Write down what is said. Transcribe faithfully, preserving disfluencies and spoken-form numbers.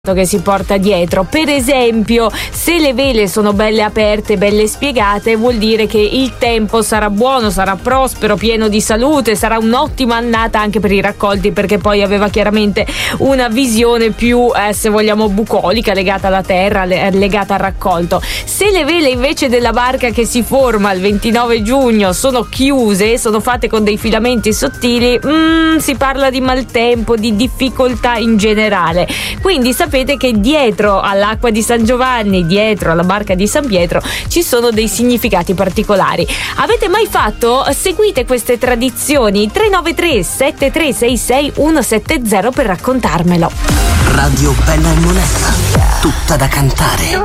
che si porta dietro. Per esempio, se le vele sono belle aperte, belle spiegate, vuol dire che il tempo sarà buono, sarà prospero, pieno di salute, sarà un'ottima annata anche per i raccolti, perché poi aveva chiaramente una visione più, eh, se vogliamo, bucolica, legata alla terra, legata al raccolto. Se le vele invece della barca che si forma il ventinove giugno sono chiuse, sono fatte con dei filamenti sottili, mm, si parla di maltempo, di difficoltà in generale. Quindi sapete che dietro all'acqua di San Giovanni, dietro alla barca di San Pietro, ci sono dei significati particolari. Avete mai fatto? Seguite queste tradizioni. Tre nove tre sette tre sei sei uno sette zero per raccontarmelo. Radio Bella e Monella, tutta da cantare.